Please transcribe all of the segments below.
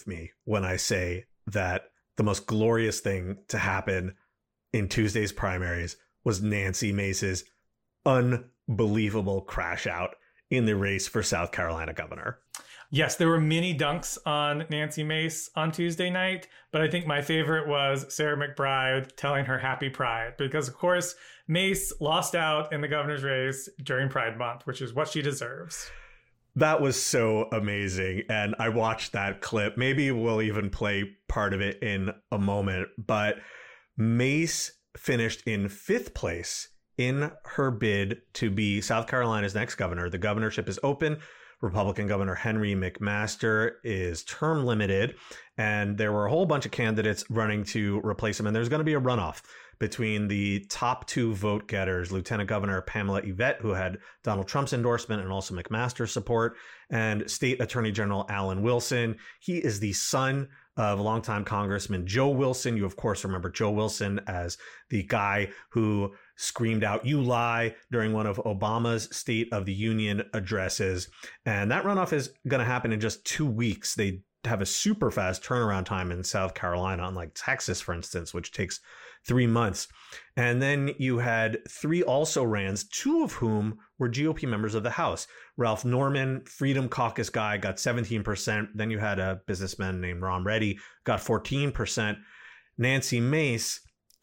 with me when I say that the most glorious thing to happen in Tuesday's primaries was Nancy Mace's unbelievable crash out in the race for South Carolina governor. Yes, there were many dunks on Nancy Mace on Tuesday night, but I think my favorite was Sarah McBride telling her happy Pride, because of course Mace lost out in the governor's race during Pride Month, which is what she deserves. That was so amazing. And I watched that clip. Maybe we'll even play part of it in a moment. But Mace finished in 5th place in her bid to be South Carolina's next governor. The governorship is open. Republican Governor Henry McMaster is term limited, and there were a whole bunch of candidates running to replace him. And there's going to be a runoff between the top 2 vote getters, Lieutenant Governor Pamela Yvette, who had Donald Trump's endorsement and also McMaster's support, and State Attorney General Alan Wilson. He is the son of longtime Congressman Joe Wilson. You, of course, remember Joe Wilson as the guy who screamed out, "You lie," during one of Obama's State of the Union addresses. And that runoff is going to happen in just 2 weeks. They have a super fast turnaround time in South Carolina, unlike Texas, for instance, which takes 3 months. And then you had 3 also-rans, 2 of whom were GOP members of the House. Ralph Norman, Freedom Caucus guy, got 17%. Then you had a businessman named Ron Reddy, got 14%. Nancy Mace,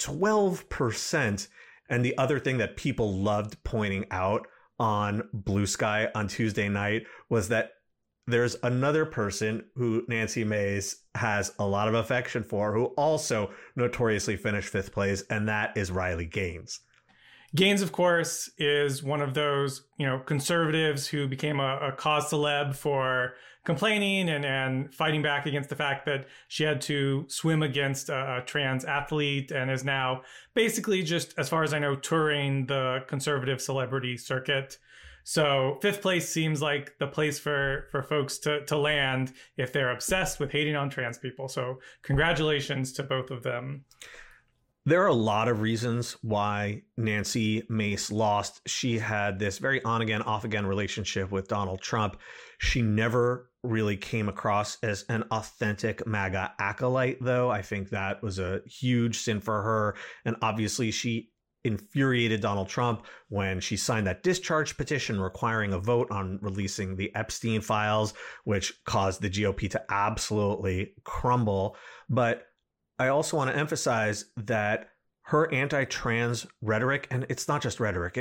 12%. And the other thing that people loved pointing out on Blue Sky on Tuesday night was that there's another person who Nancy Mace has a lot of affection for, who also notoriously finished 5th place, and that is Riley Gaines. Gaines, of course, is one of those, conservatives who became a cause celeb for complaining and fighting back against the fact that she had to swim against a trans athlete, and is now basically just, as far as I know, touring the conservative celebrity circuit. So 5th place seems like the place for folks to land if they're obsessed with hating on trans people. So congratulations to both of them. There are a lot of reasons why Nancy Mace lost. She had this very on-again, off-again relationship with Donald Trump. She never really came across as an authentic MAGA acolyte, though. I think that was a huge sin for her. And obviously, she infuriated Donald Trump when she signed that discharge petition requiring a vote on releasing the Epstein files, which caused the GOP to absolutely crumble. But I also want to emphasize that her anti-trans rhetoric, and it's not just rhetoric,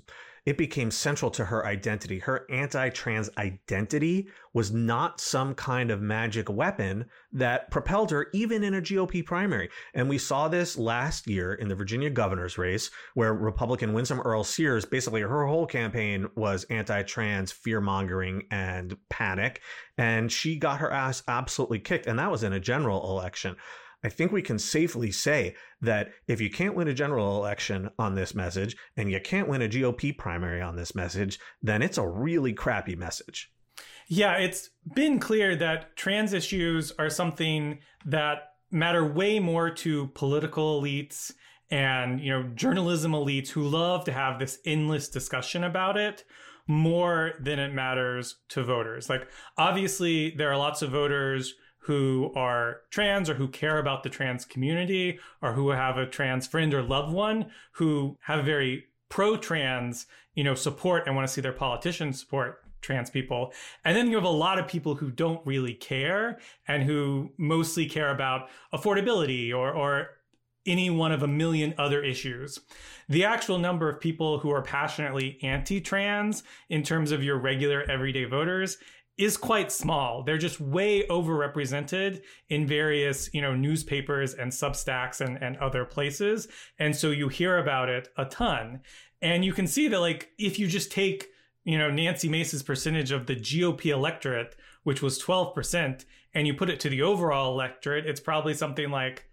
it became central to her identity. Her anti-trans identity was not some kind of magic weapon that propelled her even in a GOP primary. And we saw this last year in the Virginia governor's race, where Republican Winsome Earl Sears, basically her whole campaign was anti-trans fear-mongering and panic. And she got her ass absolutely kicked. And that was in a general election. I think we can safely say that if you can't win a general election on this message and you can't win a GOP primary on this message, then it's a really crappy message. Yeah, it's been clear that trans issues are something that matter way more to political elites and, journalism elites who love to have this endless discussion about it, more than it matters to voters. Like, obviously, there are lots of voters who are trans or who care about the trans community or who have a trans friend or loved one who have very pro-trans, support and want to see their politicians support trans people. And then you have a lot of people who don't really care and who mostly care about affordability or any one of a million other issues. The actual number of people who are passionately anti-trans in terms of your regular everyday voters is quite small. They're just way overrepresented in various, newspapers and Substacks and other places. And so you hear about it a ton. And you can see that, if you just take, Nancy Mace's percentage of the GOP electorate, which was 12%, and you put it to the overall electorate, it's probably something like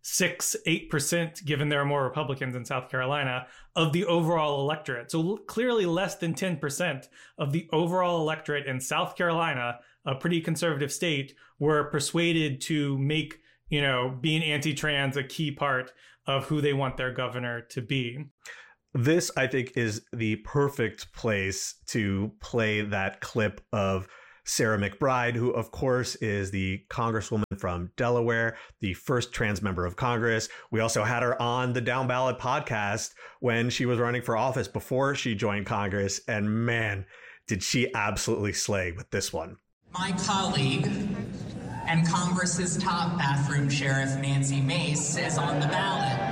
6-8%, given there are more Republicans in South Carolina, of the overall electorate. So clearly less than 10% of the overall electorate in South Carolina, a pretty conservative state, were persuaded to make, being anti-trans a key part of who they want their governor to be. This, I think, is the perfect place to play that clip of Sarah McBride, who, of course, is the congresswoman from Delaware, the first trans member of Congress. We also had her on the Down Ballot podcast when she was running for office before she joined Congress. And man, did she absolutely slay with this one. My colleague and Congress's top bathroom sheriff, Nancy Mace, is on the ballot.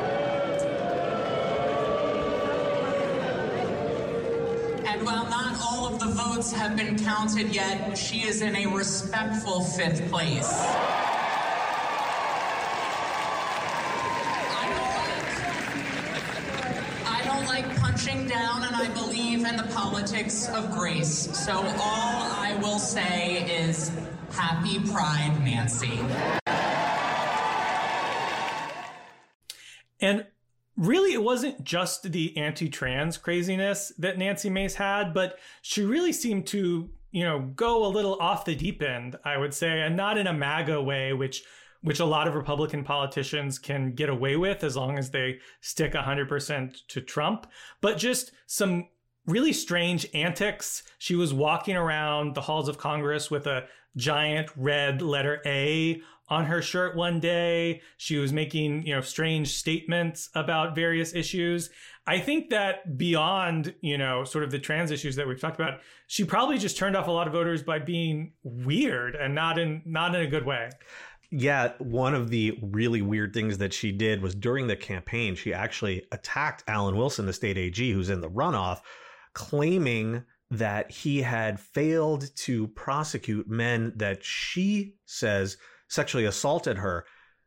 And while not all of the votes have been counted yet, she is in a respectful 5th place. I don't like punching down, and I believe in the politics of grace. So all I will say is, happy Pride, Nancy. And really, it wasn't just the anti-trans craziness that Nancy Mace had, but she really seemed to, go a little off the deep end, I would say, and not in a MAGA way, which a lot of Republican politicians can get away with as long as they stick 100% to Trump, but just some really strange antics. She was walking around the halls of Congress with a giant red letter A on her shirt one day. She was making, strange statements about various issues. I think that beyond, sort of the trans issues that we've talked about, she probably just turned off a lot of voters by being weird and not in a good way. Yeah, one of the really weird things that she did was during the campaign, she actually attacked Alan Wilson, the state AG, who's in the runoff, claiming that he had failed to prosecute men that she says sexually assaulted her.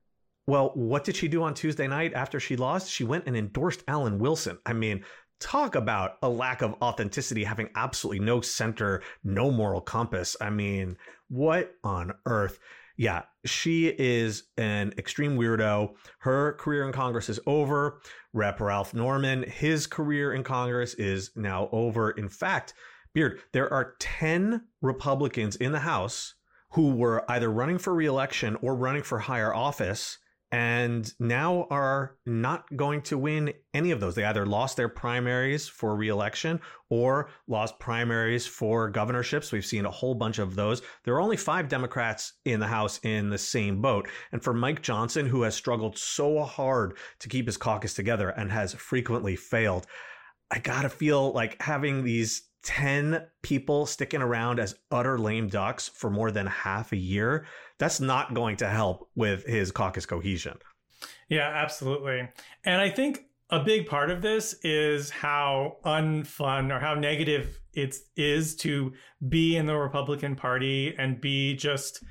Well, what did she do on Tuesday night after she lost? She went and endorsed Alan Wilson. I mean, talk about a lack of authenticity, having absolutely no center, no moral compass. I mean, what on earth? Yeah, she is an extreme weirdo. Her career in Congress is over. Rep. Ralph Norman, his career in Congress is now over. In fact, Beard, there are 10 Republicans in the House who were either running for re-election or running for higher office and now are not going to win any of those. They either lost their primaries for re-election or lost primaries for governorships. We've seen a whole bunch of those. There are only 5 Democrats in the House in the same boat. And for Mike Johnson, who has struggled so hard to keep his caucus together and has frequently failed, I gotta feel like having these 10 people sticking around as utter lame ducks for more than half a year, that's not going to help with his caucus cohesion. Yeah, absolutely. And I think a big part of this is how unfun or how negative it is to be in the Republican Party and be just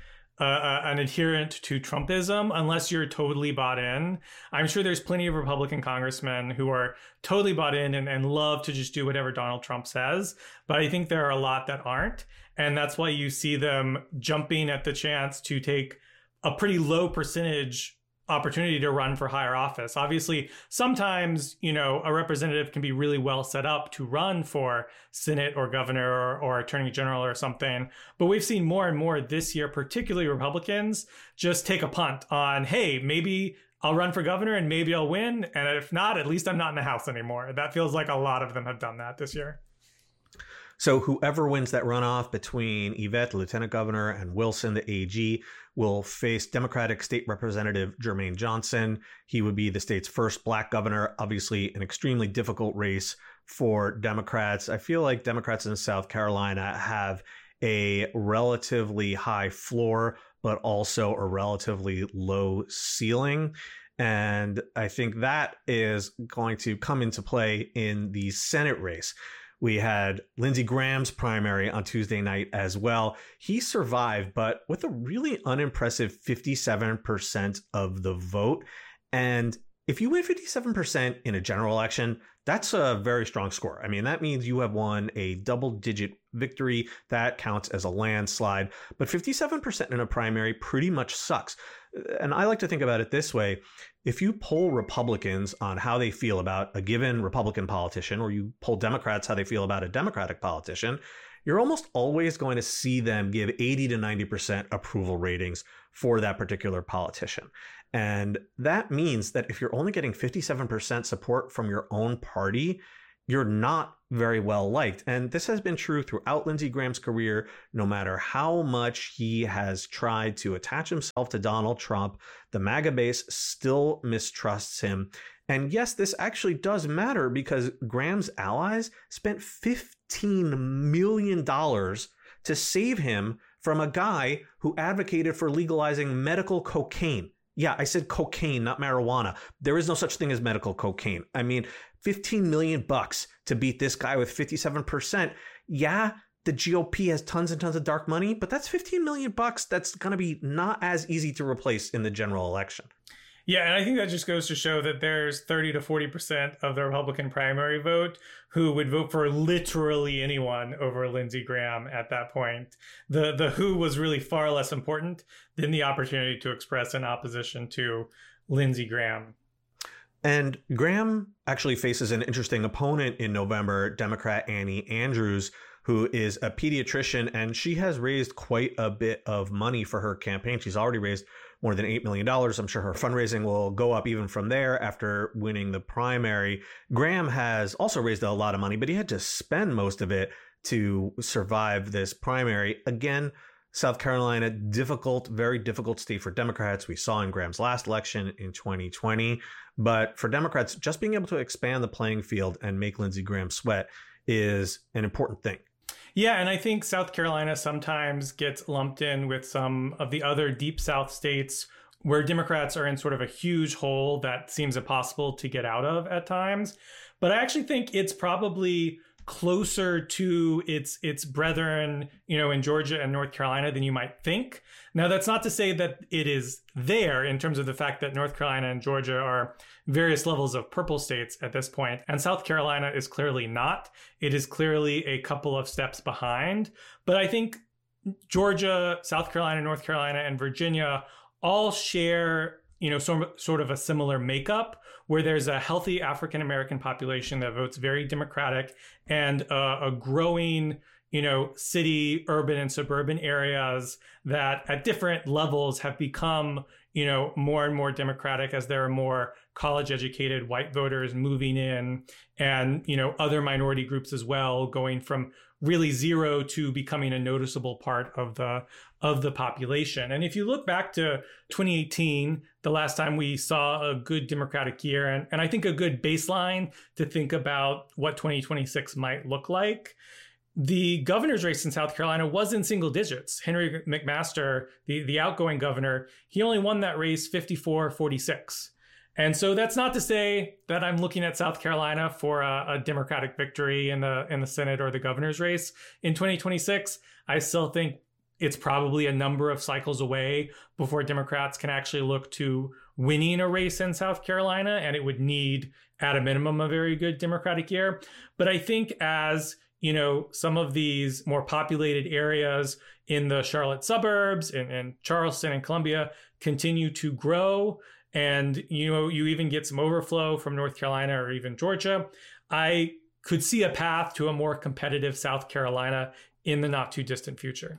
an adherent to Trumpism unless you're totally bought in. I'm sure there's plenty of Republican congressmen who are totally bought in and love to just do whatever Donald Trump says. But I think there are a lot that aren't. And that's why you see them jumping at the chance to take a pretty low percentage opportunity to run for higher office. Obviously, sometimes, a representative can be really well set up to run for Senate or governor or attorney general or something. But we've seen more and more this year, particularly Republicans, just take a punt on, hey, maybe I'll run for governor and maybe I'll win. And if not, at least I'm not in the House anymore. That feels like a lot of them have done that this year. So whoever wins that runoff between Yvette, the lieutenant governor, and Wilson, the AG, will face Democratic State Representative Jermaine Johnson. He would be the state's first Black governor, obviously an extremely difficult race for Democrats. I feel like Democrats in South Carolina have a relatively high floor, but also a relatively low ceiling. And I think that is going to come into play in the Senate race. We had Lindsey Graham's primary on Tuesday night as well. He survived, but with a really unimpressive 57% of the vote. And if you win 57% in a general election, that's a very strong score. I mean, that means you have won a double-digit victory. That counts as a landslide. But 57% in a primary pretty much sucks. And I like to think about it this way. If you poll Republicans on how they feel about a given Republican politician, or you poll Democrats how they feel about a Democratic politician, you're almost always going to see them give 80 to 90% approval ratings for that particular politician. And that means that if you're only getting 57% support from your own party, you're not very well liked. And this has been true throughout Lindsey Graham's career. No matter how much he has tried to attach himself to Donald Trump, the MAGA base still mistrusts him. And yes, this actually does matter because Graham's allies spent $15 million to save him from a guy who advocated for legalizing medical cocaine. Yeah, I said cocaine, not marijuana. There is no such thing as medical cocaine. I mean, $15 million to beat this guy with 57%. Yeah, the GOP has tons and tons of dark money, but that's $15 million that's going to be not as easy to replace in the general election. Yeah, and I think that just goes to show that there's 30 to 40% of the Republican primary vote who would vote for literally anyone over Lindsey Graham at that point. The who was really far less important than the opportunity to express an opposition to Lindsey Graham. And Graham actually faces an interesting opponent in November, Democrat Annie Andrews, who is a pediatrician, and she has raised quite a bit of money for her campaign. She's already raised more than $8 million. I'm sure her fundraising will go up even from there after winning the primary. Graham has also raised a lot of money, but he had to spend most of it to survive this primary. Again, South Carolina, difficult, very difficult state for Democrats. We saw in Graham's last election in 2020. But for Democrats, just being able to expand the playing field and make Lindsey Graham sweat is an important thing. Yeah, and I think South Carolina sometimes gets lumped in with some of the other deep South states where Democrats are in sort of a huge hole that seems impossible to get out of at times. But I actually think it's probably closer to its brethren, in Georgia and North Carolina than you might think. Now, that's not to say that it is there in terms of the fact that North Carolina and Georgia are various levels of purple states at this point, and South Carolina is clearly not. It is clearly a couple of steps behind. But I think Georgia, South Carolina, North Carolina, and Virginia all share, sort of a similar makeup, where there's a healthy African-American population that votes very Democratic and a growing, city, urban and suburban areas that at different levels have become, more and more Democratic as there are more college educated white voters moving in and, other minority groups as well, going from really zero to becoming a noticeable part of the population. And if you look back to 2018, the last time we saw a good Democratic year, and I think a good baseline to think about what 2026 might look like, the governor's race in South Carolina was in single digits. Henry McMaster, the outgoing governor, he only won that race 54-46. And so that's not to say that I'm looking at South Carolina for a Democratic victory in the Senate or the governor's race in 2026. I still think it's probably a number of cycles away before Democrats can actually look to winning a race in South Carolina, and it would need, at a minimum, a very good Democratic year. But I think as some of these more populated areas in the Charlotte suburbs and Charleston and Columbia continue to grow, and you even get some overflow from North Carolina or even Georgia, I could see a path to a more competitive South Carolina in the not too distant future.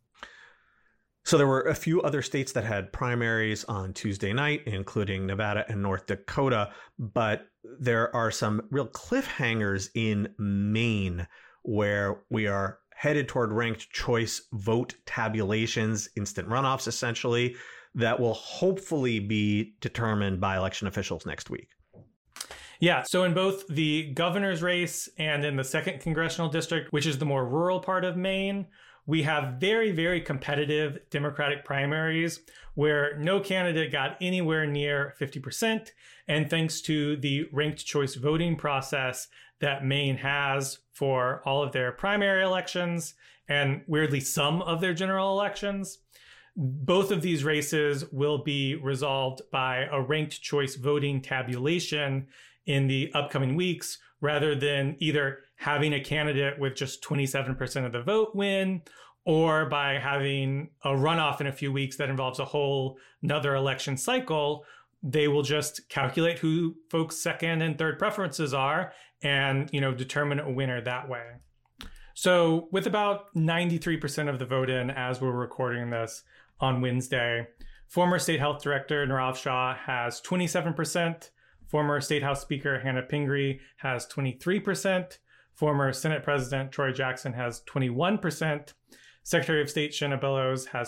So there were a few other states that had primaries on Tuesday night, including Nevada and North Dakota, but there are some real cliffhangers in Maine where we are headed toward ranked choice vote tabulations, instant runoffs essentially, that will hopefully be determined by election officials next week. Yeah, so in both the governor's race and in the 2nd congressional district, which is the more rural part of Maine, we have very, very competitive Democratic primaries where no candidate got anywhere near 50%. And thanks to the ranked choice voting process that Maine has for all of their primary elections and weirdly some of their general elections, both of these races will be resolved by a ranked choice voting tabulation in the upcoming weeks, rather than either having a candidate with just 27% of the vote win, or by having a runoff in a few weeks that involves a whole another election cycle. They will just calculate who folks' second and third preferences are and, determine a winner that way. So with about 93% of the vote in as we're recording this on Wednesday, former state health director Nirav Shah has 27% Former State House Speaker Hannah Pingree has 23%. Former Senate President Troy Jackson has 21%. Secretary of State Shenna Bellows has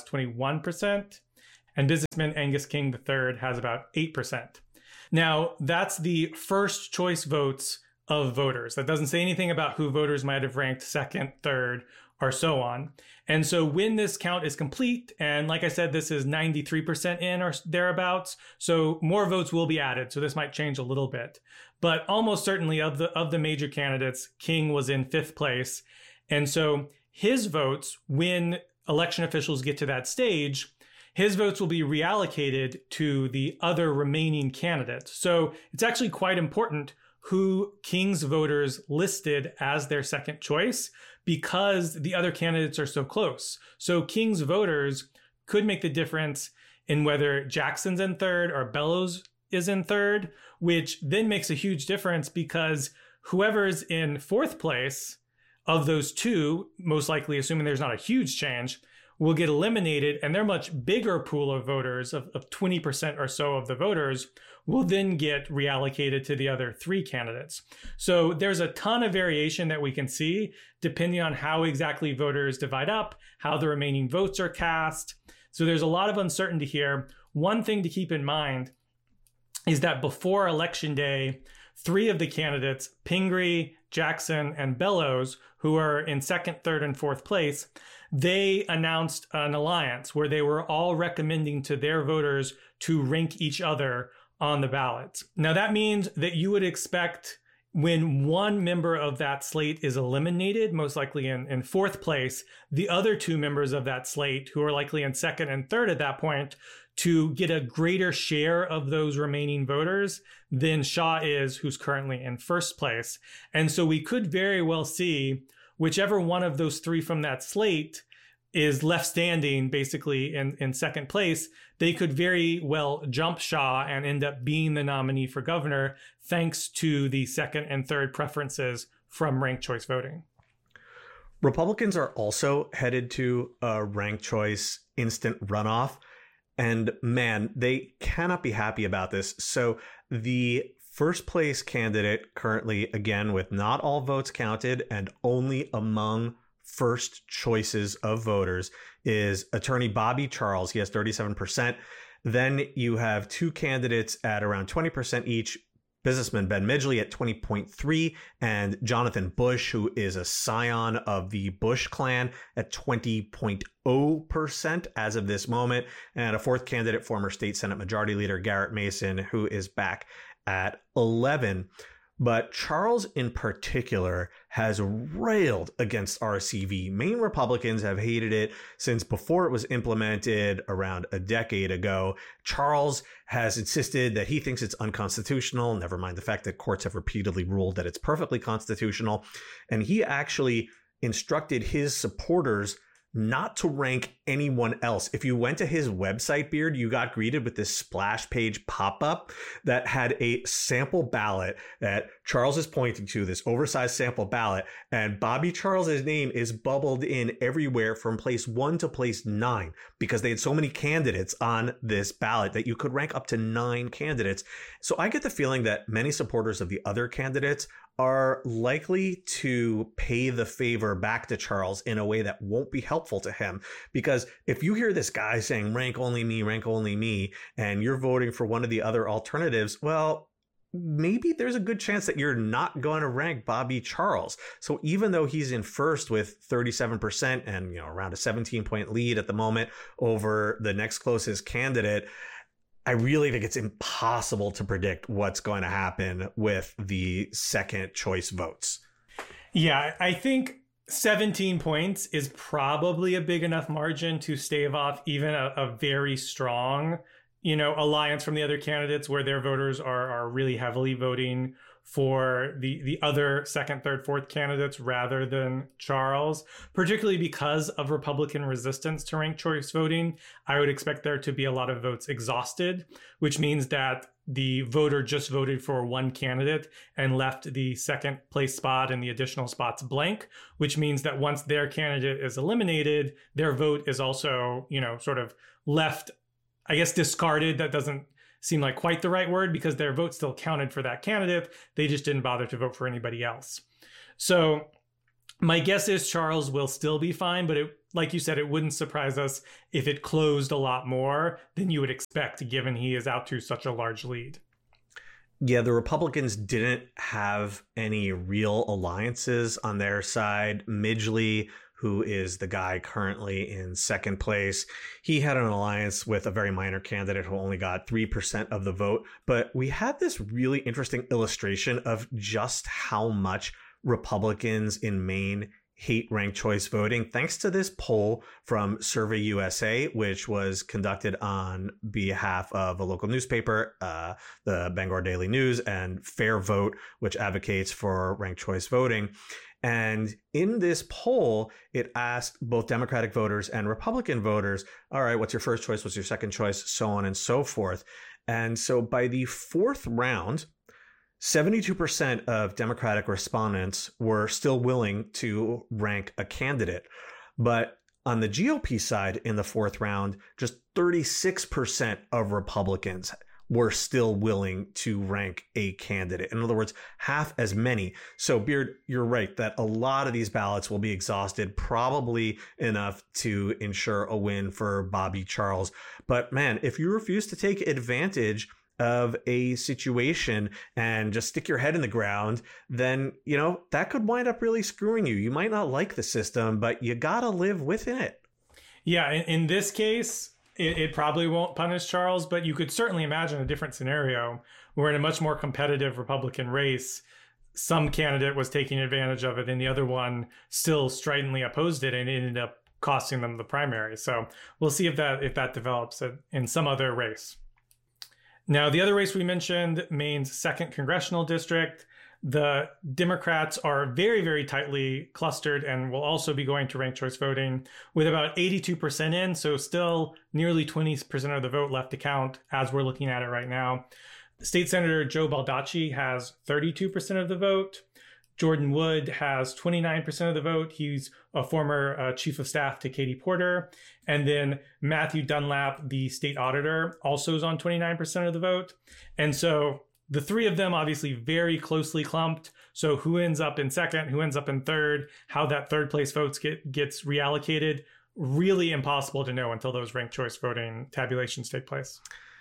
21%. And businessman Angus King III has about 8%. Now, that's the first choice votes of voters. That doesn't say anything about who voters might have ranked second, third, or so on. And so when this count is complete, and like I said, this is 93% in or thereabouts, so more votes will be added. So this might change a little bit. But almost certainly of the major candidates, King was in 5th place. And so his votes, when election officials get to that stage, his votes will be reallocated to the other remaining candidates. So it's actually quite important who King's voters listed as their second choice because the other candidates are so close. So King's voters could make the difference in whether Jackson's in third or Bellows is in third, which then makes a huge difference because whoever's in 4th place of those two, most likely assuming there's not a huge change, will get eliminated, and their much bigger pool of voters, of 20% or so of the voters, will then get reallocated to the other 3 candidates. So there's a ton of variation that we can see depending on how exactly voters divide up, how the remaining votes are cast. So there's a lot of uncertainty here. One thing to keep in mind is that before Election Day, 3 of the candidates, Pingree, Jackson, and Bellows, who are in 2nd, 3rd, and 4th place, they announced an alliance where they were all recommending to their voters to rank each other on the ballots. Now, that means that you would expect when one member of that slate is eliminated, most likely in 4th place, the other 2 members of that slate, who are likely in 2nd and 3rd at that point, to get a greater share of those remaining voters than Shaw is, who's currently in 1st place. And so we could very well see whichever one of those 3 from that slate is left standing basically in 2nd place, they could very well jump Shaw and end up being the nominee for governor thanks to the 2nd and 3rd preferences from ranked choice voting. Republicans are also headed to a ranked choice instant runoff. And man, they cannot be happy about this. So the first place candidate currently, again, with not all votes counted and only among first choices of voters, is attorney Bobby Charles. He has 37%. Then you have 2 candidates at around 20% each. Businessman Ben Midgley at 20.3 and Jonathan Bush, who is a scion of the Bush clan, at 20.0% as of this moment. And a 4th candidate, former state Senate Majority Leader Garrett Mason, who is back at 11. But Charles in particular has railed against RCV. Maine Republicans have hated it since before it was implemented around a decade ago. Charles has insisted that he thinks it's unconstitutional, never mind the fact that courts have repeatedly ruled that it's perfectly constitutional. And he actually instructed his supporters not to rank anyone else. If you went to his website, Beard, you got greeted with this splash page pop-up that had a sample ballot that Charles is pointing to, this oversized sample ballot, and Bobby Charles's name is bubbled in everywhere from place 1 to place 9 because they had so many candidates on this ballot that you could rank up to 9 candidates. So I get the feeling that many supporters of the other candidates are likely to pay the favor back to Charles in a way that won't be helpful to him. Because if you hear this guy saying rank only me, and you're voting for one of the other alternatives, well, maybe there's a good chance that you're not going to rank Bobby Charles. So even though he's in first with 37% and, around a 17-point lead at the moment over the next closest candidate, I really think it's impossible to predict what's going to happen with the second choice votes. Yeah, I think 17 points is probably a big enough margin to stave off even a very strong, alliance from the other candidates where their voters are really heavily voting for the other 2nd, 3rd, 4th candidates rather than Charles, particularly because of Republican resistance to ranked choice voting. I would expect there to be a lot of votes exhausted, which means that the voter just voted for one candidate and left the 2nd place spot and the additional spots blank, which means that once their candidate is eliminated, their vote is also, sort of left, I guess, discarded. That doesn't seem like quite the right word because their vote still counted for that candidate. They just didn't bother to vote for anybody else. So my guess is Charles will still be fine, but like you said, it wouldn't surprise us if it closed a lot more than you would expect, given he is out to such a large lead. Yeah, the Republicans didn't have any real alliances on their side. Midgley, who is the guy currently in second place, he had an alliance with a very minor candidate who only got 3% of the vote. But we had this really interesting illustration of just how much Republicans in Maine hate ranked choice voting, thanks to this poll from Survey USA, which was conducted on behalf of a local newspaper, the Bangor Daily News, and Fair Vote, which advocates for ranked choice voting. And in this poll, it asked both Democratic voters and Republican voters, all right, what's your first choice? What's your second choice? So on and so forth. And so by the fourth round, 72% of Democratic respondents were still willing to rank a candidate. But on the GOP side in the fourth round, just 36% of Republicans were still willing to rank a candidate. In other words, half as many. So Beard, you're right that a lot of these ballots will be exhausted, probably enough to ensure a win for Bobby Charles. But man, if you refuse to take advantage of a situation and just stick your head in the ground, then, that could wind up really screwing you. You might not like the system, but you got to live within it. Yeah, in this case, it probably won't punish Charles, but you could certainly imagine a different scenario where in a much more competitive Republican race, some candidate was taking advantage of it and the other one still stridently opposed it and it ended up costing them the primary. So we'll see if that develops in some other race. Now, the other race we mentioned, Maine's 2nd congressional district, the Democrats are very, very tightly clustered and will also be going to ranked choice voting with about 82% in. So still nearly 20% of the vote left to count as we're looking at it right now. State Senator Joe Baldacci has 32% of the vote. Jordan Wood has 29% of the vote. He's a former chief of staff to Katie Porter. And then Matthew Dunlap, the state auditor, also is on 29% of the vote. And so the three of them obviously very closely clumped. So who ends up in second, who ends up in third, how that third place votes gets reallocated, really impossible to know until those ranked choice voting tabulations take place.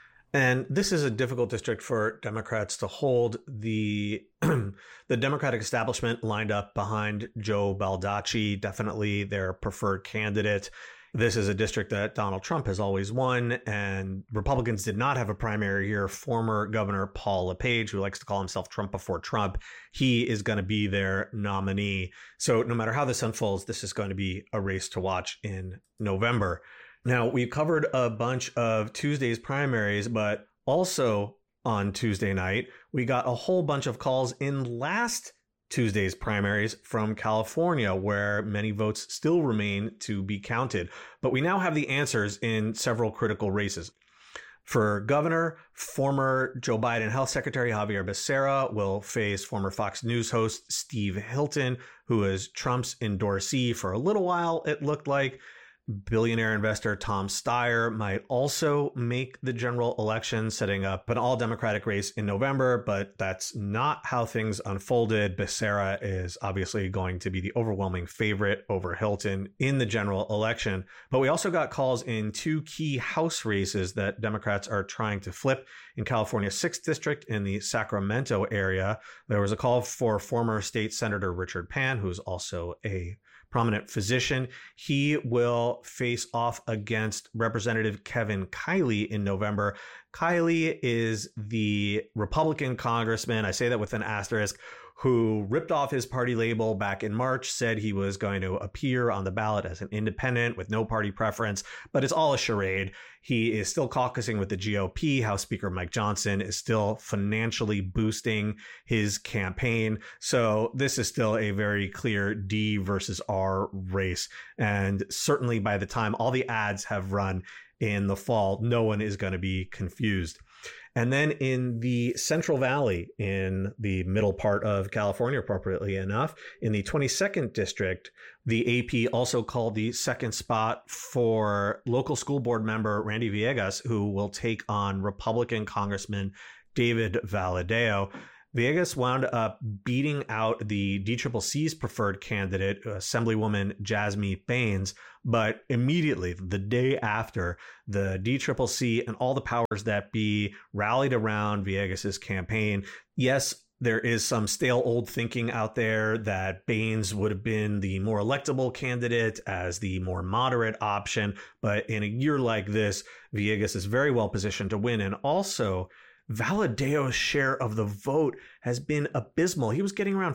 And this is a difficult district for Democrats to hold. The Democratic establishment lined up behind Joe Baldacci, definitely their preferred candidate. This is a district that Donald Trump has always won, and Republicans did not have a primary here. Former Governor Paul LePage, who likes to call himself Trump before Trump, he is going to be their nominee. So no matter how this unfolds, this is going to be a race to watch in November. Now, we covered a bunch of Tuesday's primaries, but also on Tuesday night, we got a whole bunch of calls in last Tuesday's primaries from California, where many votes still remain to be counted. But we now have the answers in several critical races. For governor, former Joe Biden Health Secretary Xavier Becerra will face former Fox News host Steve Hilton, who is Trump's endorsee for a little while, it looked like. Billionaire investor Tom Steyer might also make the general election, setting up an all-Democratic race in November, but that's not how things unfolded. Becerra is obviously going to be the overwhelming favorite over Hilton in the general election. But we also got calls in two key House races that Democrats are trying to flip in California's 6th district in the Sacramento area. There was a call for former state Senator Richard Pan, who's also a prominent physician. He will face off against Representative Kevin Kiley in November. Kiley is the Republican congressman, I say that with an asterisk, who ripped off his party label back in March, said he was going to appear on the ballot as an independent with no party preference, but it's all a charade. He is still caucusing with the GOP. House Speaker Mike Johnson is still financially boosting his campaign. So this is still a very clear D versus R race. And certainly by the time all the ads have run, in the fall. No one is going to be confused. And then in the Central Valley, in the middle part of California, appropriately enough, in the 22nd district, the AP also called the second spot for local school board member Randy Villegas, who will take on Republican Congressman David Valadao. Villegas wound up beating out the DCCC's preferred candidate, Assemblywoman Jasmy Baines, but immediately, the day after, the DCCC and all the powers that be rallied around Villegas' campaign. Yes, there is some stale old thinking out there that Baines would have been the more electable candidate as the more moderate option, but in a year like this, Villegas is very well positioned to win. And also, Valadao's share of the vote has been abysmal. He was getting around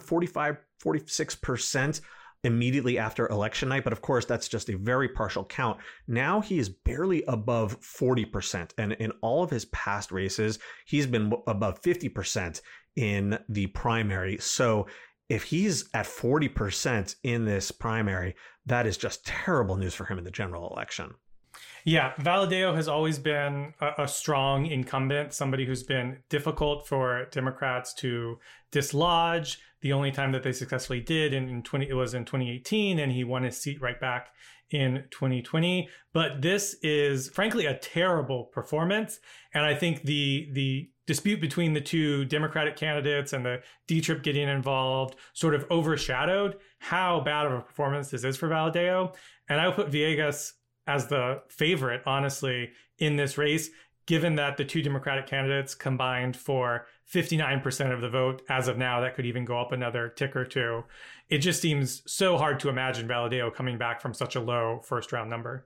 46% immediately after election night. But of course, that's just a very partial count. Now he is barely above 40%. And in all of his past races, he's been above 50% in the primary. So if he's at 40% in this primary, that is just terrible news for him in the general election. Yeah, Valadao has always been a strong incumbent, somebody who's been difficult for Democrats to dislodge. The only time that they successfully did it was in 2018, and he won his seat right back in 2020. But this is, frankly, a terrible performance. And I think the dispute between the two Democratic candidates and the D-Trip getting involved sort of overshadowed how bad of a performance this is for Valadao. And I would put Villegas as the favorite, honestly, in this race, given that the two Democratic candidates combined for 59% of the vote as of now. That could even go up another tick or two. It just seems so hard to imagine Valadao coming back from such a low first round number.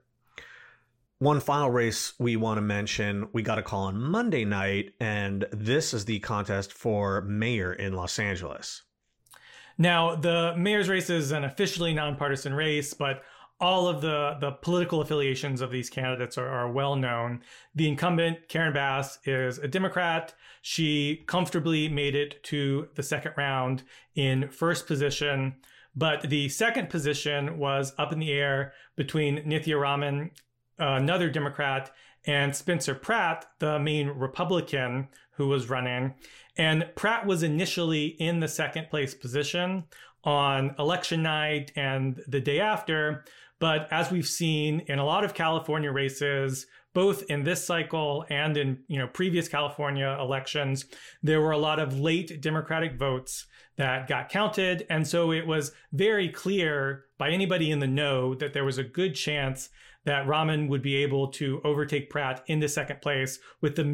One final race we want to mention, we got a call on Monday night, and this is the contest for mayor in Los Angeles. Now, the mayor's race is an officially nonpartisan race, but all of the political affiliations of these candidates are well known. The incumbent, Karen Bass, is a Democrat. She comfortably made it to the second round in first position, but the second position was up in the air between Nithya Raman, another Democrat, and Spencer Pratt, the main Republican who was running. And Pratt was initially in the second place position on election night and the day after. But as we've seen in a lot of California races, both in this cycle and in previous California elections, there were a lot of late Democratic votes that got counted. And so it was very clear by anybody in the know that there was a good chance that Raman would be able to overtake Pratt into second place with the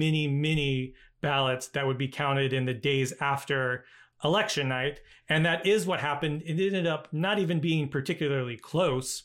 many ballots that would be counted in the days after election night. And that is what happened. It ended up not even being particularly close.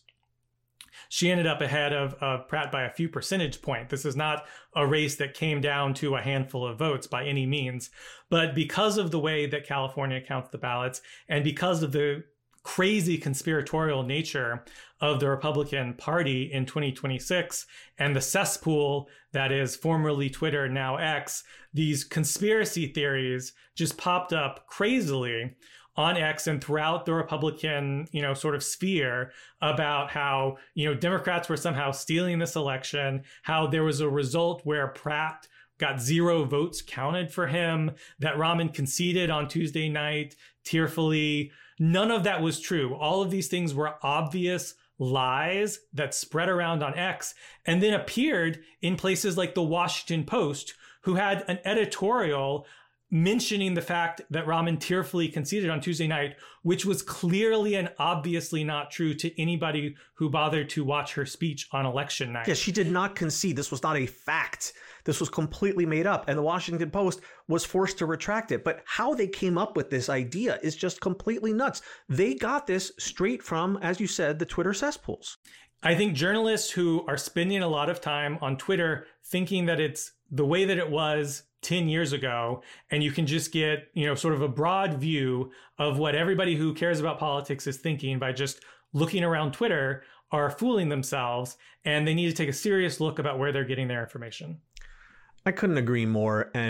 She ended up ahead of Pratt by a few percentage points. This is not a race that came down to a handful of votes by any means. But because of the way that California counts the ballots, and because of the crazy conspiratorial nature of the Republican Party in 2026 and the cesspool that is formerly Twitter, now X, these conspiracy theories just popped up crazily on X and throughout the Republican, sort of sphere about how, Democrats were somehow stealing this election, how there was a result where Pratt got 0 votes counted for him, that Raman conceded on Tuesday night tearfully. None of that was true. All of these things were obvious lies that spread around on X and then appeared in places like the Washington Post, who had an editorial mentioning the fact that Raman tearfully conceded on Tuesday night, which was clearly and obviously not true to anybody who bothered to watch her speech on election night. Yeah, she did not concede. This was not a fact. This was completely made up, and the Washington Post was forced to retract it. But how they came up with this idea is just completely nuts. They got this straight from, as you said, the Twitter cesspools. I think journalists who are spending a lot of time on Twitter thinking that it's the way that it was 10 years ago, and you can just get, sort of a broad view of what everybody who cares about politics is thinking by just looking around Twitter, are fooling themselves, and they need to take a serious look about where they're getting their information. I couldn't agree more. And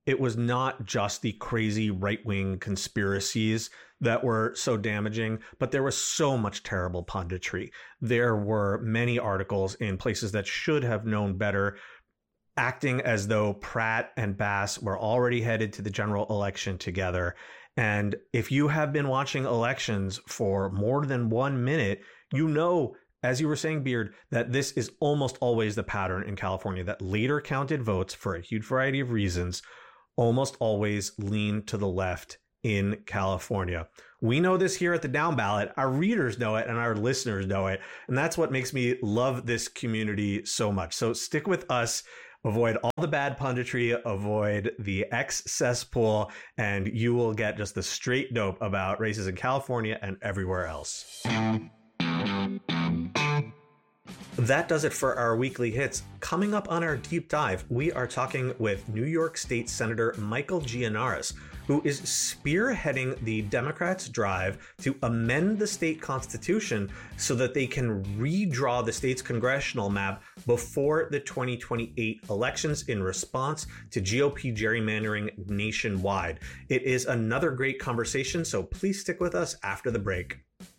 it was not just the crazy right-wing conspiracies that were so damaging, but there was so much terrible punditry. There were many articles in places that should have known better, acting as though Pratt and Bass were already headed to the general election together. And if you have been watching elections for more than 1 minute, you know, as you were saying, Beard, that this is almost always the pattern in California, that later counted votes, for a huge variety of reasons, almost always lean to the left in California. We know this here at the Down Ballot. Our readers know it and our listeners know it. And that's what makes me love this community so much. So stick with us. Avoid all the bad punditry, avoid the X cesspool, and you will get just the straight dope about races in California and everywhere else. That does it for our weekly hits. Coming up on our deep dive, we are talking with New York State Senator Michael Gianaris, who is spearheading the Democrats' drive to amend the state constitution so that they can redraw the state's congressional map before the 2028 elections in response to GOP gerrymandering nationwide. It is another great conversation, so please stick with us after the break.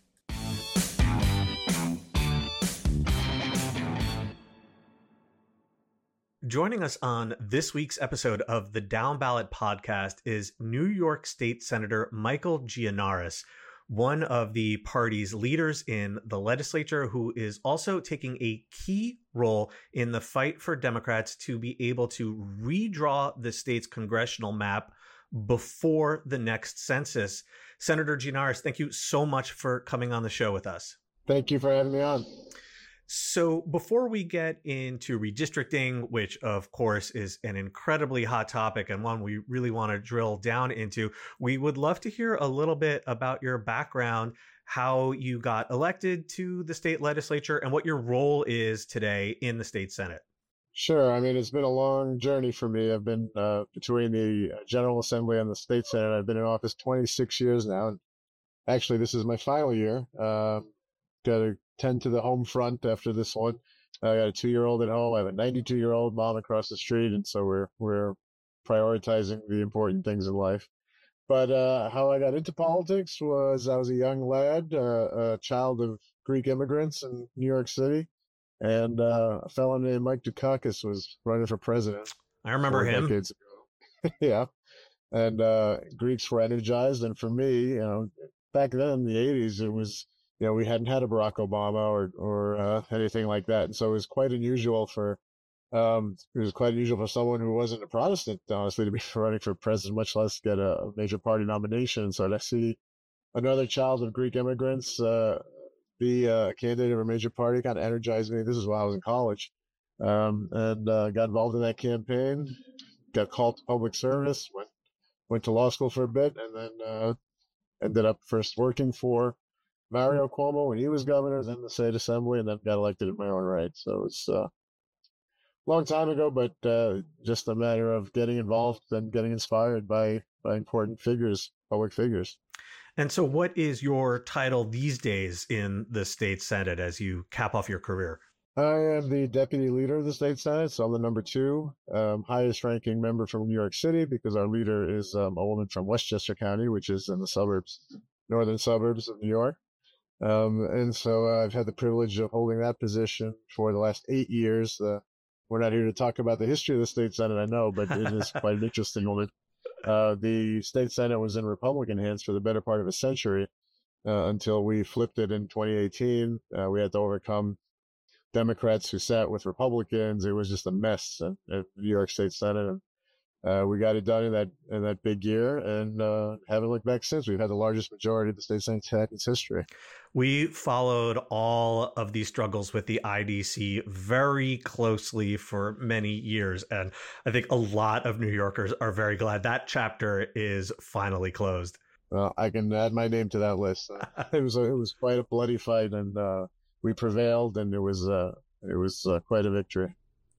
Joining us on this week's episode of the Down Ballot podcast is New York State Senator Michael Gianaris, one of the party's leaders in the legislature, who is also taking a key role in the fight for Democrats to be able to redraw the state's congressional map before the next census. Senator Gianaris, thank you so much for coming on the show with us. Thank you for having me on. So before we get into redistricting, which of course is an incredibly hot topic and one we really want to drill down into, we would love to hear a little bit about your background, how you got elected to the state legislature, and what your role is today in the state Senate. Sure. I mean, it's been a long journey for me. I've been between the General Assembly and the state Senate. I've been in office 26 years now. And actually, this is my final year. Got to tend to the home front after this one. I got a 2-year-old at home. I have a 92-year-old mom across the street, and so we're prioritizing the important things in life. But how I got into politics was I was a young lad, a child of Greek immigrants in New York City, and a fellow named Mike Dukakis was running for president. I remember him. Decades ago. Yeah, and Greeks were energized, and for me, back then in the 80s, it was. We hadn't had a Barack Obama or anything like that, and so it was quite unusual for someone who wasn't a Protestant, honestly, to be running for president, much less get a major party nomination. So to see another child of Greek immigrants be a candidate of a major party kind of energized me. This is while I was in college, and got involved in that campaign. Got called to public service. Went to law school for a bit, and then ended up first working for Mario Cuomo when he was governor, then the state assembly, and then got elected in my own right. So it's a long time ago, but just a matter of getting involved and getting inspired by important figures, public figures. And so what is your title these days in the state Senate as you cap off your career? I am the deputy leader of the state Senate, so I'm the number 2 highest ranking member from New York City, because our leader is a woman from Westchester County, which is in the northern suburbs of New York. And so I've had the privilege of holding that position for the last 8 years. We're not here to talk about the history of the state Senate, I know, but it is quite an interesting one. The state Senate was in Republican hands for the better part of a century until we flipped it in 2018. We had to overcome Democrats who sat with Republicans. It was just a mess at the New York State Senate. And we got it done in that big year, and haven't looked back since. We've had the largest majority of the state Senate in its history. We followed all of these struggles with the IDC very closely for many years, and I think a lot of New Yorkers are very glad that chapter is finally closed. Well, I can add my name to that list. It was quite a bloody fight, and we prevailed, and it was quite a victory.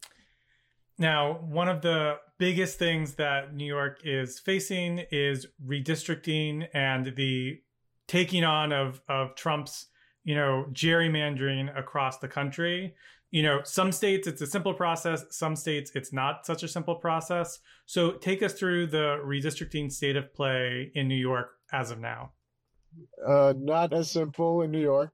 Now, one of the biggest things that New York is facing is redistricting and the taking on of Trump's, gerrymandering across the country. some states it's a simple process, some states it's not such a simple process. So take us through the redistricting state of play in New York as of now. Not as simple in New York.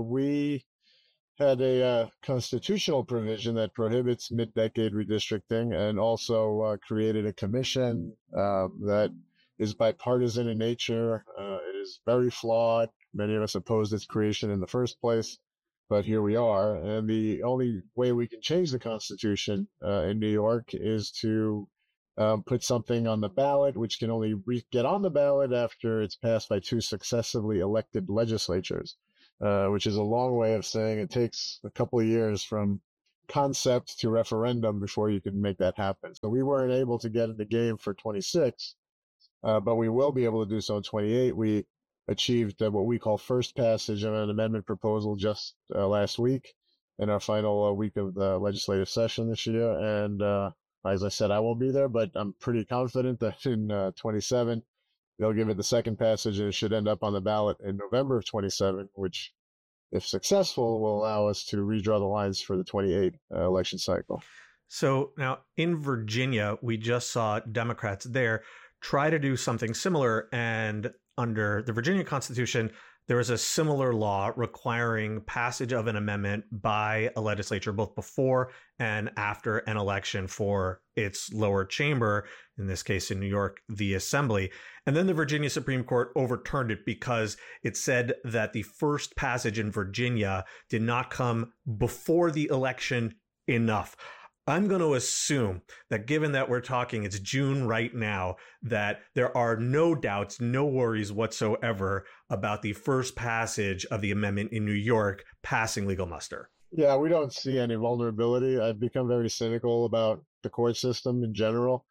We had a constitutional provision that prohibits mid-decade redistricting, and also created a commission that is bipartisan in nature. It is very flawed. Many of us opposed its creation in the first place, but here we are. And the only way we can change the Constitution in New York is to put something on the ballot, which can only get on the ballot after it's passed by 2 successively elected legislatures, which is a long way of saying it takes a couple of years from concept to referendum before you can make that happen. So we weren't able to get in the game for 26, but we will be able to do so in 28. We achieved what we call first passage of an amendment proposal just last week in our final week of the legislative session this year. And as I said, I won't be there, but I'm pretty confident that in 27, they'll give it the second passage, and it should end up on the ballot in November of 27, which, if successful, will allow us to redraw the lines for the 28 election cycle. So now in Virginia, we just saw Democrats there try to do something similar. And under the Virginia Constitution, there is a similar law requiring passage of an amendment by a legislature both before and after an election for its lower chamber, in this case in New York, the Assembly. And then the Virginia Supreme Court overturned it because it said that the first passage in Virginia did not come before the election enough. I'm going to assume that given that we're talking, it's June right now, that there are no doubts, no worries whatsoever about the first passage of the amendment in New York passing legal muster. Yeah, we don't see any vulnerability. I've become very cynical about the court system in general.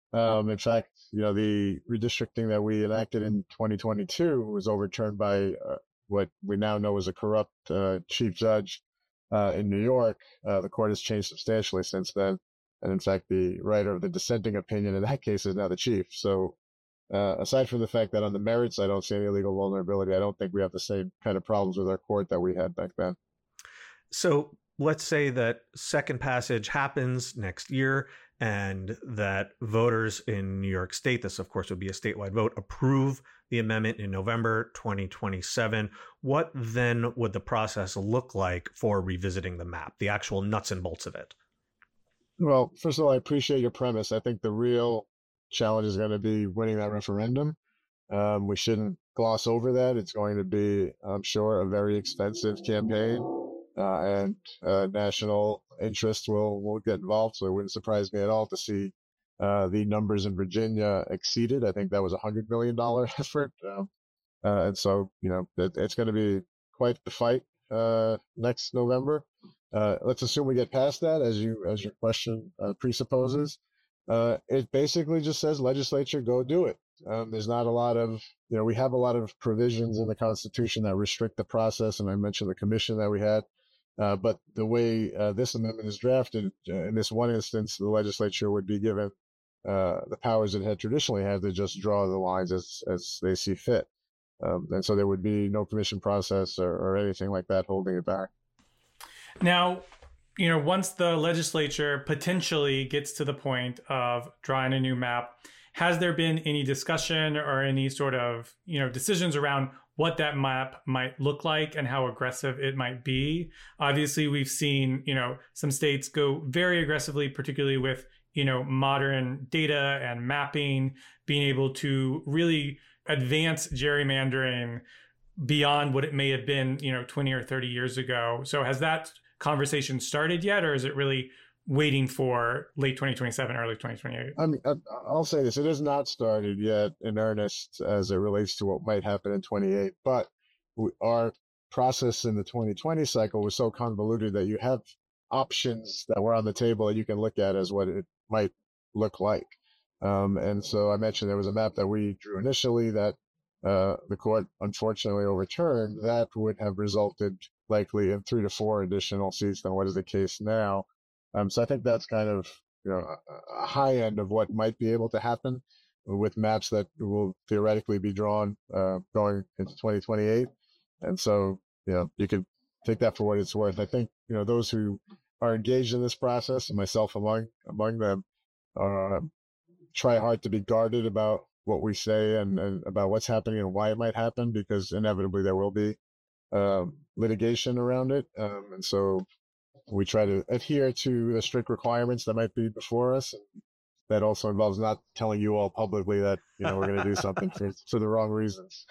In fact, the redistricting that we enacted in 2022 was overturned by what we now know is a corrupt chief judge in New York. The court has changed substantially since then. And in fact, the writer of the dissenting opinion in that case is now the chief. So aside from the fact that on the merits, I don't see any legal vulnerability, I don't think we have the same kind of problems with our court that we had back then. So let's say that second passage happens next year and that voters in New York State, this of course would be a statewide vote, approve the amendment in November 2027. What then would the process look like for revisiting the map, the actual nuts and bolts of it? Well, first of all, I appreciate your premise. I think the real challenge is going to be winning that referendum. We shouldn't gloss over that. It's going to be, I'm sure, a very expensive campaign, and national interest will get involved. So it wouldn't surprise me at all to see the numbers in Virginia exceeded. I think that was $100 million effort. And so, it's going to be quite the fight next November. Let's assume we get past that, as your question presupposes. It basically just says, legislature, go do it. There's not a lot of, we have a lot of provisions in the Constitution that restrict the process, and I mentioned the commission that we had. But the way this amendment is drafted, in this one instance, the legislature would be given the powers it had traditionally had to just draw the lines as they see fit. And so there would be no commission process or anything like that holding it back. Now, once the legislature potentially gets to the point of drawing a new map, has there been any discussion or any sort of, decisions around what that map might look like and how aggressive it might be? Obviously, we've seen, some states go very aggressively, particularly with, modern data and mapping, being able to really advance gerrymandering beyond what it may have been, 20 or 30 years ago. So has that conversation started yet, or is it really waiting for late 2027, early 2028? I mean, I'll say this. It has not started yet in earnest as it relates to what might happen in 28. But our process in the 2020 cycle was so convoluted that you have options that were on the table that you can look at as what it might look like. And so I mentioned there was a map that we drew initially that the court unfortunately overturned. That would have resulted likely in 3 to 4 additional seats than what is the case now. So I think that's kind of, a high end of what might be able to happen with maps that will theoretically be drawn going into 2028. And so, you could take that for what it's worth. I think, those who are engaged in this process, and myself among them, try hard to be guarded about what we say and about what's happening and why it might happen, because inevitably there will be litigation around it. And so we try to adhere to the strict requirements that might be before us. And that also involves not telling you all publicly that, we're going to do something for the wrong reasons.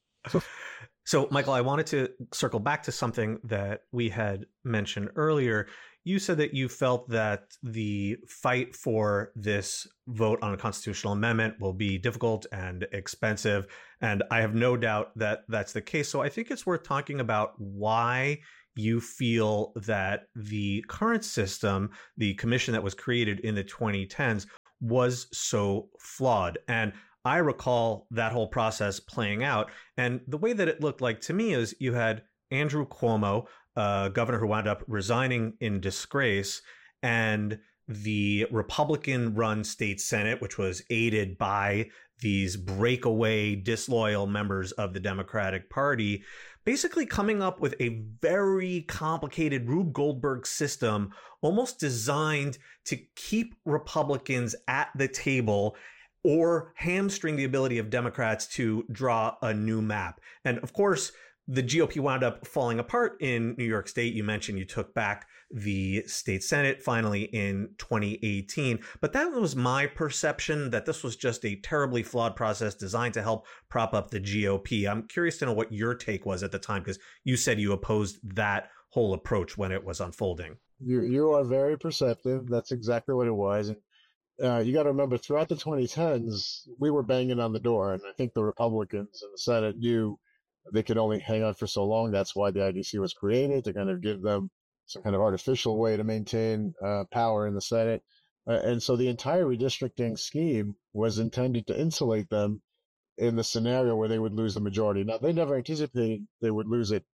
So, Michael, I wanted to circle back to something that we had mentioned earlier. You said that you felt that the fight for this vote on a constitutional amendment will be difficult and expensive. And I have no doubt that that's the case. So I think it's worth talking about why you feel that the current system, the commission that was created in the 2010s, was so flawed. And I recall that whole process playing out. And the way that it looked like to me is you had Andrew Cuomo, governor who wound up resigning in disgrace, and the Republican-run state Senate, which was aided by these breakaway, disloyal members of the Democratic Party, basically coming up with a very complicated Rube Goldberg system, almost designed to keep Republicans at the table or hamstring the ability of Democrats to draw a new map. And of course, the GOP wound up falling apart in New York State. You mentioned you took back the state Senate finally in 2018. But that was my perception, that this was just a terribly flawed process designed to help prop up the GOP. I'm curious to know what your take was at the time, because you said you opposed that whole approach when it was unfolding. You are very perceptive. That's exactly what it was. And you got to remember, throughout the 2010s, we were banging on the door. And I think the Republicans in the Senate knew they could only hang on for so long. That's why the IDC was created, to kind of give them some kind of artificial way to maintain power in the Senate. And so the entire redistricting scheme was intended to insulate them in the scenario where they would lose the majority. Now, they never anticipated they would lose it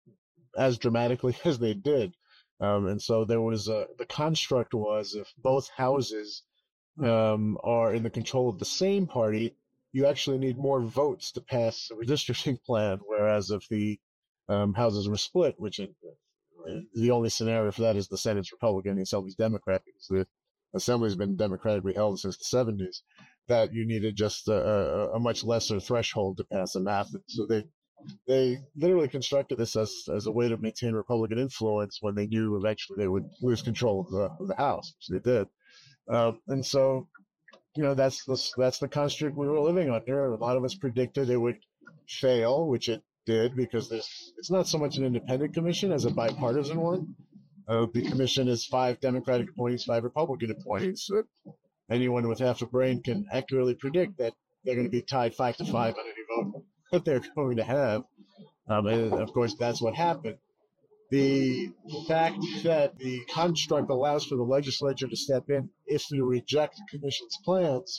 as dramatically as they did. And so there was the construct was, if both houses are in the control of the same party, you actually need more votes to pass a redistricting plan, whereas if the houses were split, which the only scenario for that is the Senate's Republican and the Assembly's Democrat, because the Assembly's been democratically held since the 70s, that you needed just a much lesser threshold to pass a map. So they literally constructed this as a way to maintain Republican influence when they knew eventually they would lose control of the House, which they did. And so, that's the construct we were living under. A lot of us predicted it would fail, which it did, because it's not so much an independent commission as a bipartisan one. The commission is 5 Democratic appointees, 5 Republican appointees. So anyone with half a brain can accurately predict that they're going to be tied 5-5 on any vote that they're going to have. And of course, that's what happened. The fact that the construct allows for the legislature to step in if you reject the commission's plans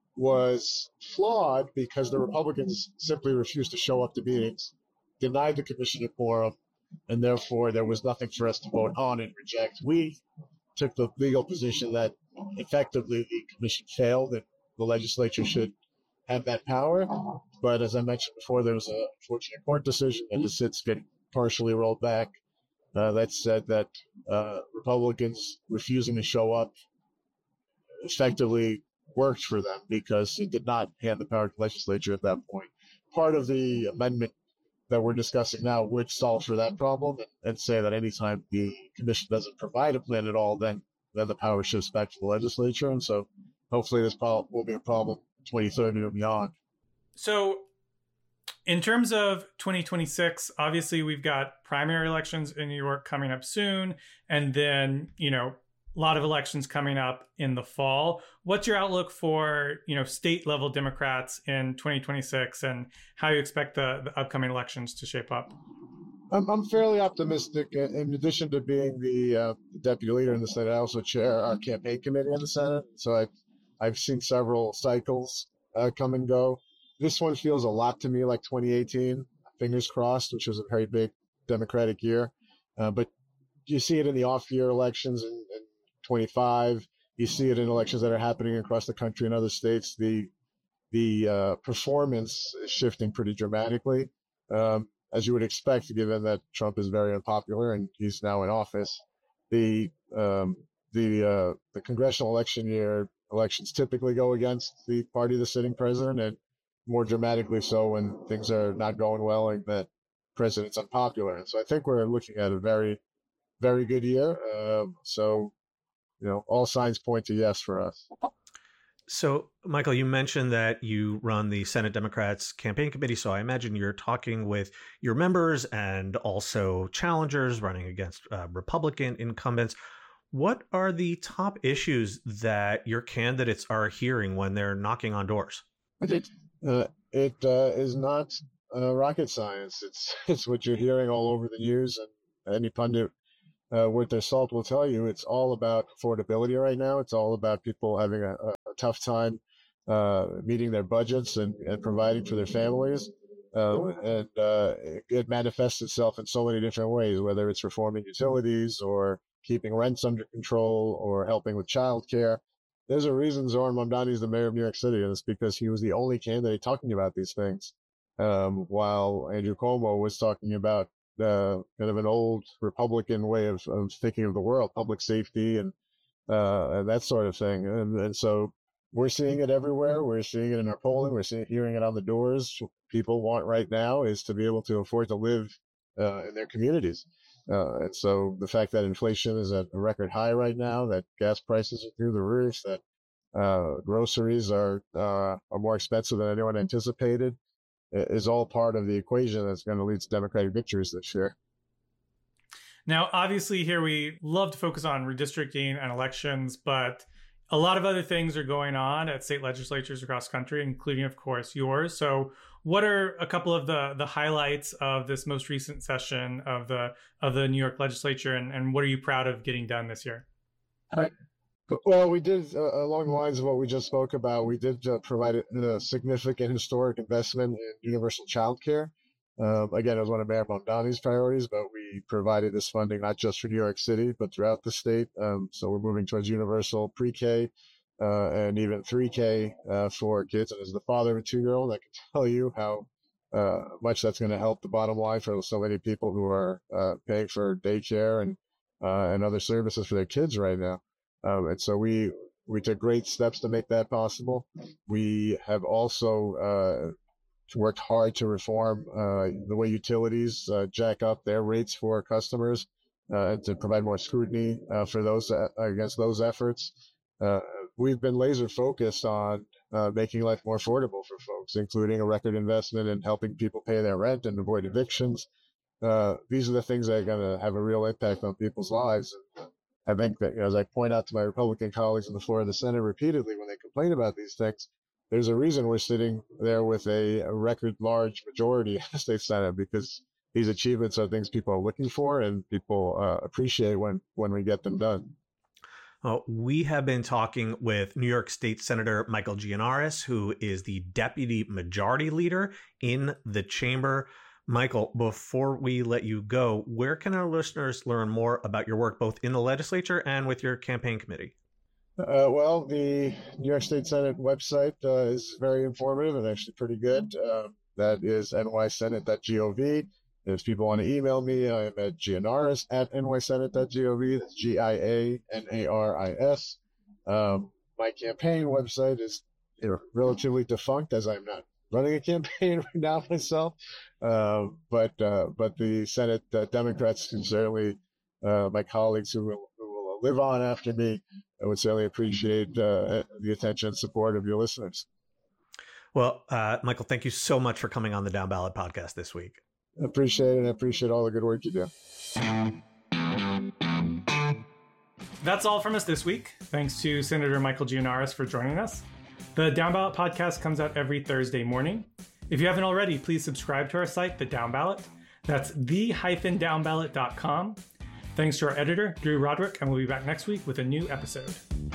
was flawed, because the Republicans simply refused to show up to meetings, denied the commission a quorum, and therefore there was nothing for us to vote on and reject. We took the legal position that effectively the commission failed and the legislature should have that power. But as I mentioned before, there was a unfortunate court decision that has since been partially rolled back that said that Republicans refusing to show up effectively worked for them, because it did not hand the power to the legislature at that point. Part of the amendment that we're discussing now would solve for that problem and say that anytime the commission doesn't provide a plan at all, then the power shifts back to the legislature. And so hopefully this will be a problem 2030 or beyond. So in terms of 2026, obviously we've got primary elections in New York coming up soon, and then, a lot of elections coming up in the fall. What's your outlook for, state level Democrats in 2026, and how you expect the upcoming elections to shape up? I'm fairly optimistic. In addition to being the deputy leader in the Senate, I also chair our campaign committee in the Senate. So I've seen several cycles come and go. This one feels a lot to me like 2018, fingers crossed, which was a very big Democratic year. But you see it in the off-year elections in 25. You see it in elections that are happening across the country in other states. The performance is shifting pretty dramatically, as you would expect, given that Trump is very unpopular and he's now in office. the congressional election year elections typically go against the party of the sitting president, and more dramatically so when things are not going well and the president's unpopular. And so I think we're looking at a very, very good year. So, all signs point to yes for us. So, Michael, you mentioned that you run the Senate Democrats campaign committee. So I imagine you're talking with your members and also challengers running against Republican incumbents. What are the top issues that your candidates are hearing when they're knocking on doors? It is not rocket science. It's what you're hearing all over the news, and any pundit with their salt will tell you it's all about affordability right now. It's all about people having a tough time meeting their budgets and providing for their families. And it manifests itself in so many different ways, whether it's reforming utilities or keeping rents under control or helping with childcare. There's a reason Zohran Mamdani is the mayor of New York City, and it's because he was the only candidate talking about these things, while Andrew Cuomo was talking about kind of an old Republican way of thinking of the world, public safety and that sort of thing. And so we're seeing it everywhere. We're seeing it in our polling. We're hearing it on the doors. What people want right now is to be able to afford to live in their communities. And so the fact that inflation is at a record high right now, that gas prices are through the roof, that groceries are more expensive than anyone anticipated, is all part of the equation that's going to lead to Democratic victories this year. Now, obviously, here we love to focus on redistricting and elections, but a lot of other things are going on at state legislatures across the country, including, of course, yours. So what are a couple of the highlights of this most recent session of the New York legislature, and what are you proud of getting done this year? Well, we did, along the lines of what we just spoke about, we did provide a significant historic investment in universal child care. Again, it was one of Mayor Mamdani's priorities, but we provided this funding not just for New York City, but throughout the state. So we're moving towards universal pre-K and even 3K for kids. And as the father of a 2-year-old, I can tell you how much that's going to help the bottom line for so many people who are paying for daycare and other services for their kids right now. And so we took great steps to make that possible. We have also worked hard to reform the way utilities jack up their rates for customers and to provide more scrutiny for those against those efforts. We've been laser focused on making life more affordable for folks, including a record investment in helping people pay their rent and avoid evictions. These are the things that are going to have a real impact on people's lives. And I think that, as I point out to my Republican colleagues on the floor of the Senate repeatedly when they complain about these things, there's a reason we're sitting there with a record large majority in the state Senate, because these achievements are things people are looking for and people appreciate when we get them done. We have been talking with New York State Senator Michael Gianaris, who is the Deputy Majority Leader in the chamber. Michael, before we let you go, where can our listeners learn more about your work, both in the legislature and with your campaign committee? Well, the New York State Senate website is very informative and actually pretty good. That is nysenate.gov. If people want to email me, I'm at gianaris@nysenate.gov. That's GIANARIS. My campaign website is relatively defunct, as I'm not running a campaign right now myself. But the Senate Democrats can certainly, my colleagues who will live on after me, I would certainly appreciate the attention and support of your listeners. Well, Michael, thank you so much for coming on the Down Ballot podcast this week. I appreciate it, and I appreciate all the good work you do. That's all from us this week. Thanks to Senator Michael Gianaris for joining us. The Down Ballot podcast comes out every Thursday morning. If you haven't already, please subscribe to our site, The Down Ballot. That's the-downballot.com. Thanks to our editor, Drew Roderick, and we'll be back next week with a new episode.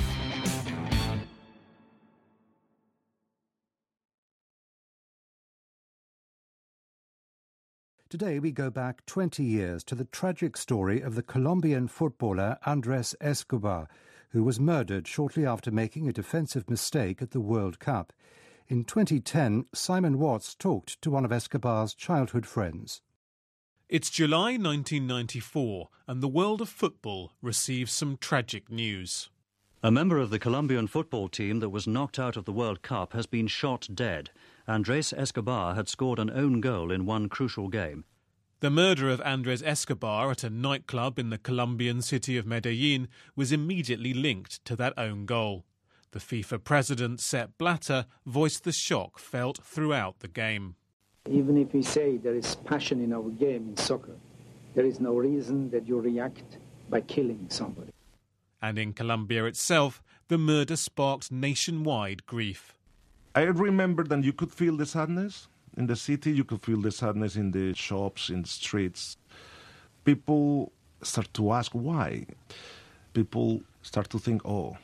Today we go back 20 years to the tragic story of the Colombian footballer Andrés Escobar, who was murdered shortly after making a defensive mistake at the World Cup. In 2010, Simon Watts talked to one of Escobar's childhood friends. It's July 1994 and the world of football receives some tragic news. A member of the Colombian football team that was knocked out of the World Cup has been shot dead. Andrés Escobar had scored an own goal in one crucial game. The murder of Andrés Escobar at a nightclub in the Colombian city of Medellin was immediately linked to that own goal. The FIFA president, Sepp Blatter, voiced the shock felt throughout the game. Even if we say there is passion in our game in soccer, there is no reason that you react by killing somebody. And in Colombia itself, the murder sparked nationwide grief. I remember that you could feel the sadness in the city, you could feel the sadness in the shops, in the streets. People start to ask why. People start to think, oh,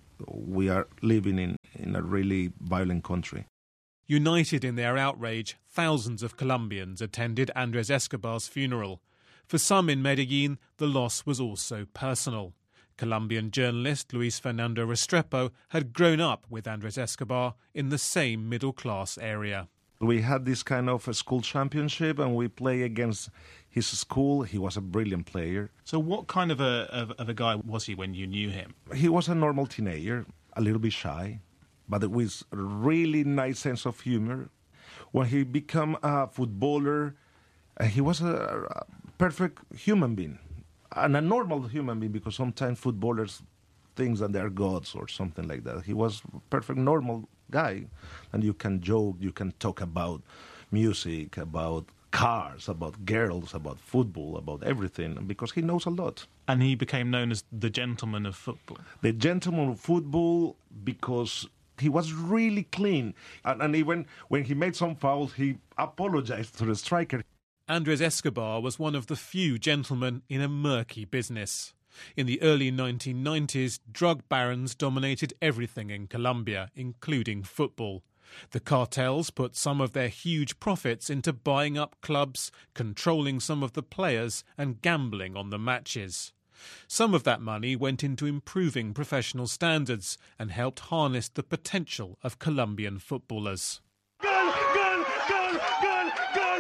we are living in a really violent country. United in their outrage, thousands of Colombians attended Andrés Escobar's funeral. For some in Medellin, the loss was also personal. Colombian journalist Luis Fernando Restrepo had grown up with Andrés Escobar in the same middle-class area. We had this kind of a school championship and we play against his school. He was a brilliant player. So what kind of a guy was he when you knew him? He was a normal teenager, a little bit shy, but with a really nice sense of humor. When he became a footballer, he was a perfect human being, and a normal human being, because sometimes footballers think that they're gods or something like that. He was a perfect normal guy, and you can joke, you can talk about music, about cars, about girls, about football, about everything, because he knows a lot. And he became known as the gentleman of football. The gentleman of football, because he was really clean. And even when he made some fouls, he apologized to the striker. Andrés Escobar was one of the few gentlemen in a murky business. In the early 1990s, drug barons dominated everything in Colombia, including football. The cartels put some of their huge profits into buying up clubs, controlling some of the players, and gambling on the matches. Some of that money went into improving professional standards and helped harness the potential of Colombian footballers. Goal! Goal! Goal! Goal! Goal!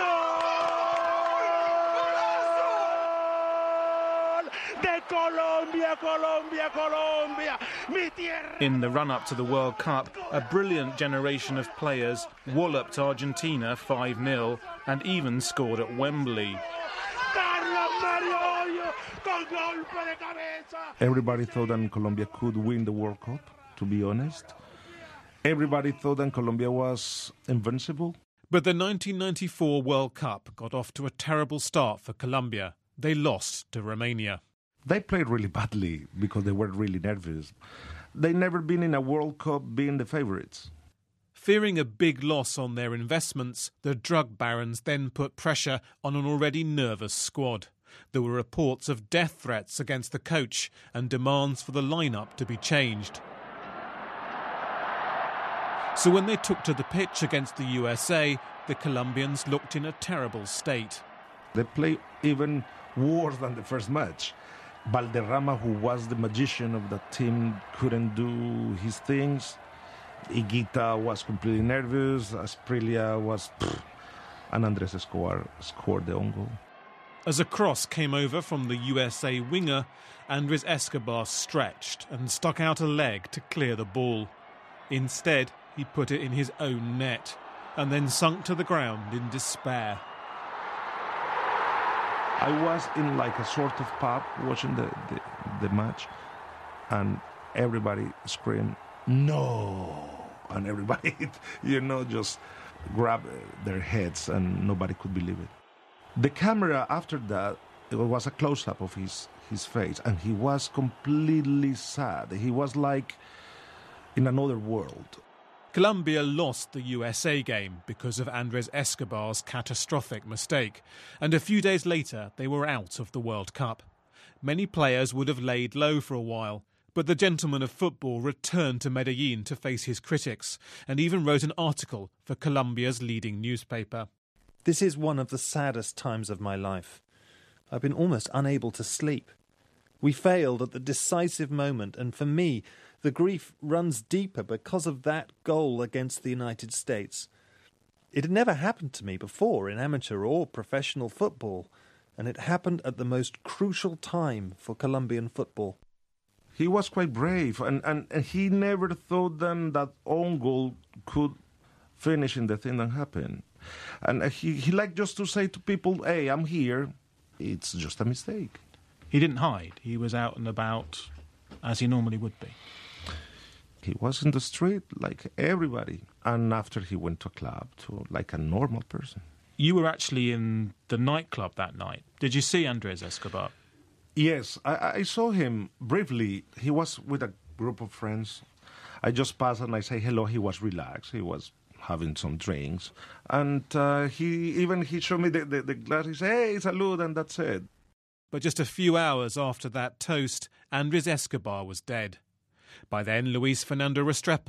Goal! De Colombia, Colombia, Colombia, mi tierra. In the run-up to the World Cup, a brilliant generation of players walloped Argentina 5-0 and even scored at Wembley. Everybody thought that Colombia could win the World Cup, to be honest. Everybody thought that Colombia was invincible. But the 1994 World Cup got off to a terrible start for Colombia. They lost to Romania. They played really badly because they were really nervous. They'd never been in a World Cup being the favourites. Fearing a big loss on their investments, the drug barons then put pressure on an already nervous squad. There were reports of death threats against the coach and demands for the lineup to be changed. So when they took to the pitch against the USA, the Colombians looked in a terrible state. They played even worse than the first match. Valderrama, who was the magician of the team, couldn't do his things. Higuita was completely nervous. Asprilla was... And Andrés Escobar scored the own goal. As a cross came over from the USA winger, Andrés Escobar stretched and stuck out a leg to clear the ball. Instead, he put it in his own net and then sunk to the ground in despair. I was in like a sort of pub watching the match, and everybody screamed, "No!" And everybody, just grabbed their heads, and nobody could believe it. The camera after that, it was a close-up of his face, and he was completely sad. He was like in another world. Colombia lost the USA game because of Andrés Escobar's catastrophic mistake, and a few days later they were out of the World Cup. Many players would have laid low for a while, but the gentleman of football returned to Medellin to face his critics, and even wrote an article for Colombia's leading newspaper. This is one of the saddest times of my life. I've been almost unable to sleep. We failed at the decisive moment, and for me, the grief runs deeper because of that goal against the United States. It had never happened to me before in amateur or professional football, and it happened at the most crucial time for Colombian football. He was quite brave, and he never thought then that own goal could finish in the thing that happened. And he liked just to say to people, hey, I'm here, it's just a mistake. He didn't hide. He was out and about as he normally would be. He was in the street like everybody. And after he went to a club, to like a normal person. You were actually in the nightclub that night. Did you see Andres Escobar? Yes, I saw him briefly. He was with a group of friends. I just passed and I say hello. He was relaxed. He was having some drinks. And he showed me the glass. He said, hey, salud, and that's it. But just a few hours after that toast, Andres Escobar was dead. By then, Luis Fernando Restrepo